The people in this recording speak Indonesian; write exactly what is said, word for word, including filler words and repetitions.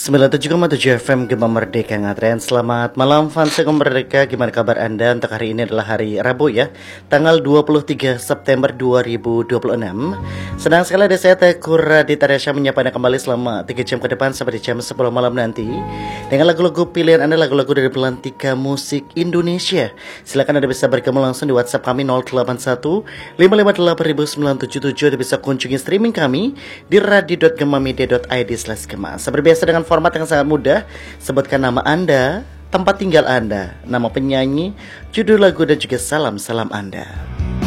sembilan puluh tujuh koma tujuh F M Gema Merdeka Ngatren. Selamat malam fans Gema Merdeka. Gimana kabar Anda? Untuk hari ini adalah hari Rabu ya, tanggal dua puluh tiga September dua ribu dua puluh enam. Senang sekali ada saya Teguh Raditya Resya menyapa Anda kembali selama tiga jam ke depan sampai di jam sepuluh malam nanti dengan lagu-lagu pilihan Anda, lagu-lagu dari Belantika Musik Indonesia. Silakan Anda bisa bergabung langsung di WhatsApp kami nol delapan satu lima lima delapan sembilan tujuh tujuh. Anda bisa kunjungi streaming kami di radio dot gemamedia dot i d slash gema. Seperti biasa dengan format yang sangat mudah, sebutkan nama Anda, tempat tinggal Anda, nama penyanyi, judul lagu, dan juga salam-salam Anda.